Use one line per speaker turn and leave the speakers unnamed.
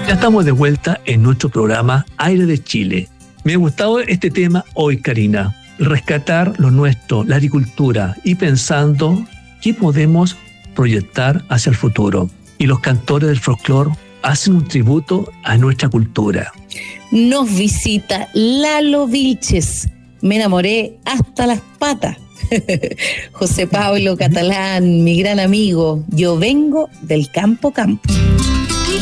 Ya estamos de vuelta en nuestro programa Aire de Chile. Me ha gustado este tema hoy, Karina. Rescatar lo nuestro, la agricultura, y pensando qué podemos proyectar hacia el futuro. Y los cantores del folclore hacen un tributo a nuestra cultura.
Nos visita Lalo Vilches. Me enamoré hasta las patas. José Pablo Catalán, mi gran amigo. Yo vengo del campo.